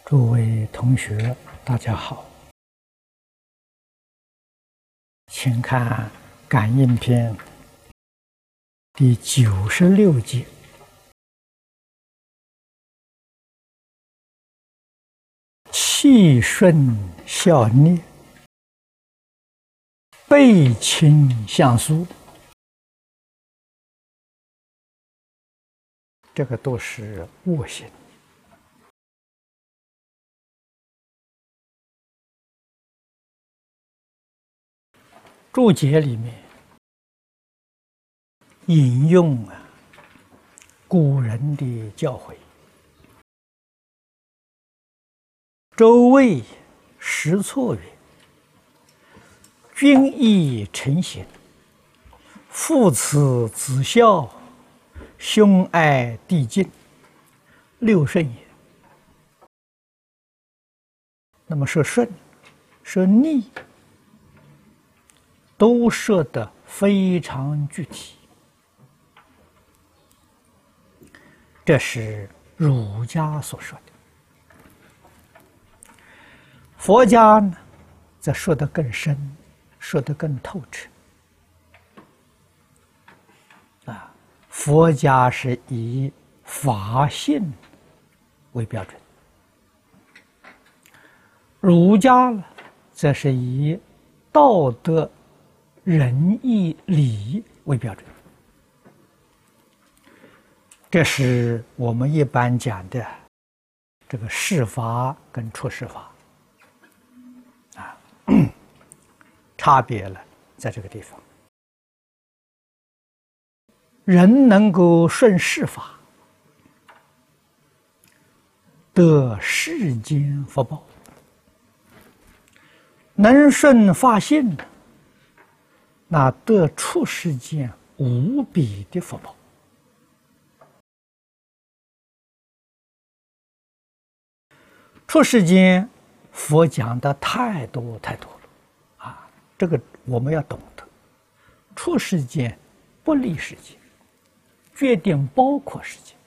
各位同学，大家好，请看《感应篇》第96节。气顺效逆，背倾向疏，这个都是恶行。注解里面引用古人的教诲。周魏石错曰：“君义臣贤，父慈子孝，兄爱弟敬，六顺也。”那么说顺，说逆，都说得非常具体。这是儒家所说的。佛家呢，则说得更深，说得更透彻。佛家是以法性为标准，儒家呢，则是以道德、仁义、礼为标准。这是我们一般讲的这个事法跟出世法。差别了，在这个地方，人能够顺世法，得世间福报；能顺法性，那得出世间无比的福报。出世间，佛讲的太多太多了。这个我们要懂得，出世间不离世间，决定包括世间。